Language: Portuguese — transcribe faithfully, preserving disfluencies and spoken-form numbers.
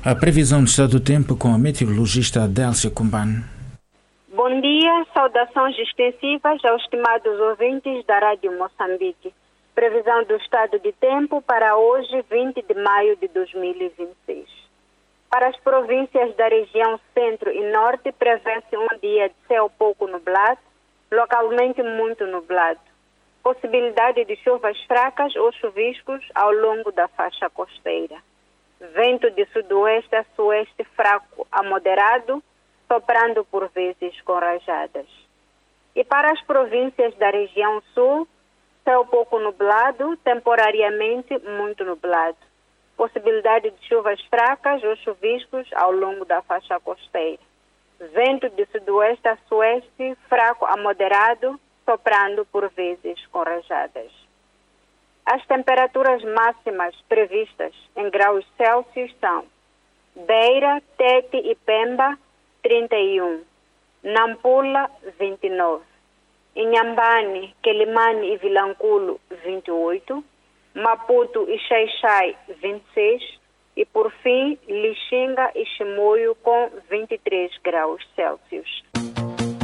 A previsão do estado do tempo com a meteorologista Adélcia Cumbano. Bom dia, saudações extensivas aos estimados ouvintes da Rádio Moçambique. Previsão do estado de tempo para hoje, vinte de maio de dois mil e vinte e seis. Para as províncias da região centro e norte, prevê-se um dia de céu pouco nublado, localmente muito nublado. Possibilidade de chuvas fracas ou chuviscos ao longo da faixa costeira. Vento de sudoeste a sueste fraco a moderado, soprando por vezes com rajadas. E para as províncias da região sul, céu pouco nublado, temporariamente muito nublado. Possibilidade de chuvas fracas ou chuviscos ao longo da faixa costeira. Vento de sudoeste a sueste, fraco a moderado, soprando por vezes com rajadas. As temperaturas máximas previstas em graus Celsius são Beira, Tete e Pemba, trinta e um. Nampula, vinte e nove. Inhambane, Quelimane e Vilanculo, vinte e oito. Maputo e Xai-Xai, vinte e seis. E, por fim, Lixinga e Chimoio com vinte e três graus Celsius.